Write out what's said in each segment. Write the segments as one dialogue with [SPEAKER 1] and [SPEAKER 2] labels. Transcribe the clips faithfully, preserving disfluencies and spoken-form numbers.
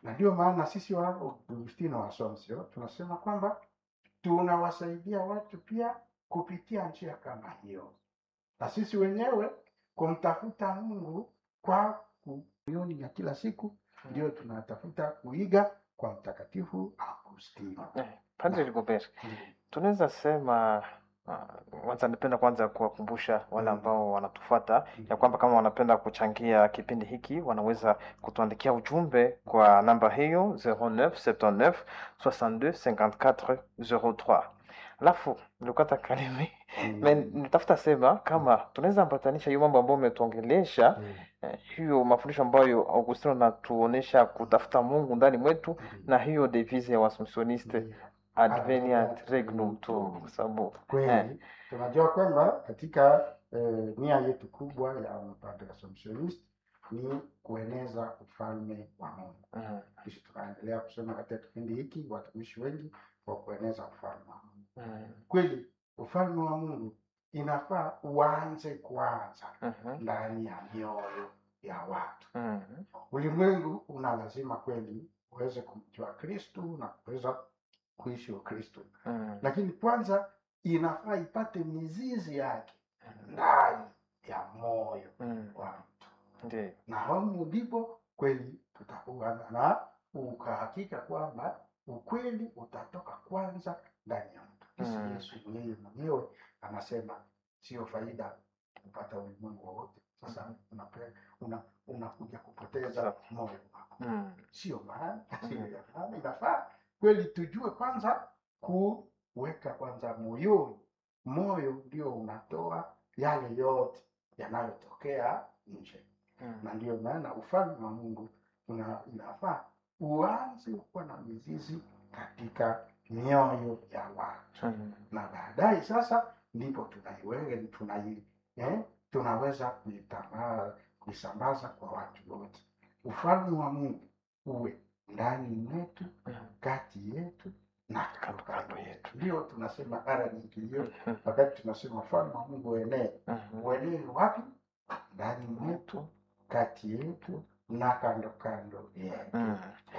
[SPEAKER 1] Na ndio maana sisi wa Augustino wa Assumption tunasema kwamba tunawasaidia watu pia kupitia njia kama hiyo, na sisi wenyewe kumtafuta Mungu kwa kuyoni ya kila siku ndio tunatafuta kuiga kwa Mtakatifu Augustino.
[SPEAKER 2] Eh, Padre Rigobert, tunaweza sema uh, kwanza nipenda kwanza kuwakumbusha wale ambao wanatufuata ya kwamba kama wanapenda kuchangia kipindi hiki wanaweza kutuandikia ujumbe kwa namba hiyo zero neuf sept neuf soixante-deux cinquante-quatre zero trois. Alafu nilikata kalimi mm. nitafuta sema kama tunaweza ambatanisha hiyo mambo ambayo umetuongelesha mm. eh, hiyo mafundisho ambayo Augustino anatuonesha kutafuta Mungu ndani mwetu mm. na hiyo devise ya Waassumptioniste mm. Adveniat Regnum Tuum, kwa sababu
[SPEAKER 1] kweli eh. tunajua kwamba katika eh, nia yetu kubwa ya Padre Assumptioniste ni kueneza ufalme wa Mungu. Mm. Kisha tunaendelea kusema katika kipindi hiki watumishi wengi kwa kueneza ufalme wa Mungu. Mm. Kweli ufalme wa Mungu inafaa uanze kwanza ndani mm-hmm. ya mioyo ya watu. Mm-hmm. Ulimwengu una lazima kweli uweze kumjua Kristo na kuweza kuishi Ukristo. Mm. Lakini kwanza inafaa ipate mizizi yake ndani ya moyo mm. wa mtu. Ndiyo. Na hapo ndipo kweli tutakuwa na ukahakika kwamba ukweli utatoka kwanza ndani ya mtu. Kisi mm. Yesu yeye mwenyewe anasema sio faida kupata ulimwengu wote. Sasa unakuja una, una kupoteza moyo wako. Mm. Sio maana, sio maana inafaa kweli tujue kwanza kuweka kwanza moyoni. Moyo ndio unatoa yale yote yanayotokea nje. Mm. Na ndio maana ufalme wa Mungu una inafaa uanze kuwa na mizizi katika mioyo ya watu. Mm. Na baadaye sasa ndipo tunaiweke tunai eh tunaweza kuitambaza kuisambaza kwa watu wote. Ufalme wa Mungu uwe ndani mwetu, kati yetu na kando kando yetu. Ndio tunasema mara nyingi hiyo wakati tunasema ufalme wa Mungu uenee. Uenee wapi? Ndani mwetu, kati yetu na kando kando yetu. Mm.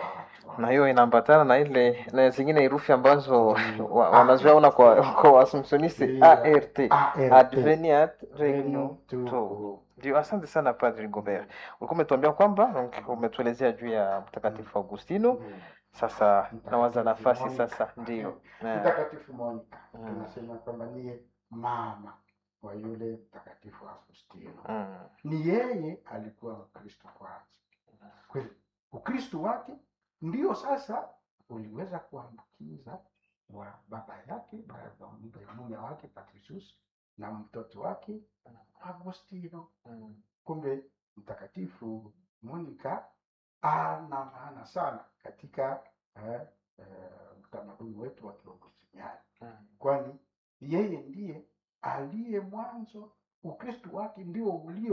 [SPEAKER 2] Na hiyo inaambatana na ile na zingine herufi ambazo mm. wanazoona kwa kwa Waassumptioniste A R T, Adveniat Regnum Tuum. Ndio, asante sana Padre Rigobert. Ulikuwa umetuambia kwamba umetuelezea juu ya Mtakatifu Augustino. Sasa nawaza nafasi sasa ndio.
[SPEAKER 1] Mtakatifu Monica. Tunasema kwamba ni mama wa yule Mtakatifu Augustino. Mm. Ni yeye alikuwa Mkristo kwanza. Kweli Ukristo wake ndio sasa uliweza kuambukiza wa baba yake, baba mume wake Patricius na mtoto wake Augustino. Mm. Kumbe Mtakatifu Monica ana maana sana katika eh, eh, utamaduni wetu wa Kiaugustiniani. Mm. Kwani yeye ndiye aliye mwanzo, Ukristo wake ndio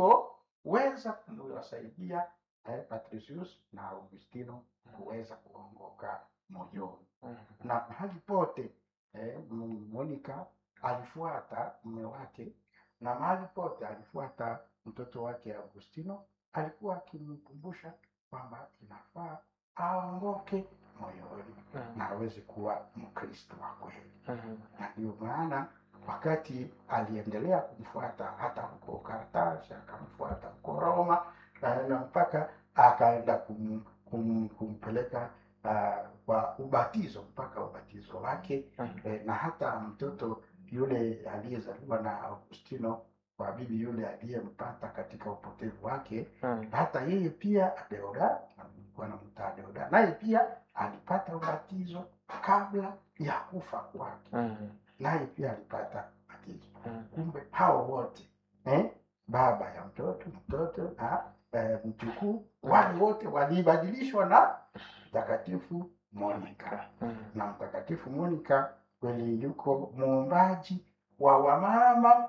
[SPEAKER 1] ulioweza kuwasaidia eh, Patricius na Augustino kuweza kuongoka moyoni. Mm. Na mahali pote eh, Monica alifuata mume wake, na mahali pote alifuata mtoto wake Augustino, alikuwa akimkumbusha kwamba inafaa aongoke moyoni mm. na aweze kuwa Mkristo wa kweli. Mm. Na ndio maana wakati aliendelea kumfuata hata huko Karthago, akamfuata huko Roma, na mpaka akaenda kum, kum, kumpeleka uh, kwa ubatizo mpaka ubatizo wake. Mm. Eh, na hata mtoto yule aliyezaliwa na Augustino kwa bibi yule aliyempata katika upotevu wake. Mm. Hata yeye pia Deoda, alikuwa anamtaa Deoda, naye pia alipata ubatizo kabla ya kufa kwake. Mm. Naye pia alipata ubatizo. Mm. Kumbe hao wote eh, baba ya mtoto, mtoto na eh, mjukuu, wale wote walibadilishwa na Mtakatifu Monica. Mm. Na Mtakatifu Monica kweli yuko muombaji wa wamama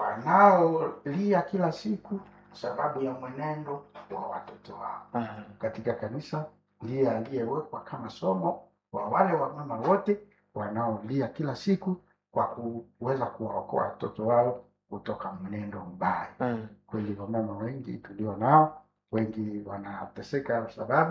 [SPEAKER 1] wanaolia kila siku sababu ya mwenendo wa watoto wao. Mm. Katika kanisa ndiye aliyewekwa kama somo wa wale wamama wote wanaolia kila siku kwa kuweza kuwaokoa watoto wao kutoka mwenendo mbaya. Mm. Kweli wamama wengi tulio nao wengi wanateseka sababu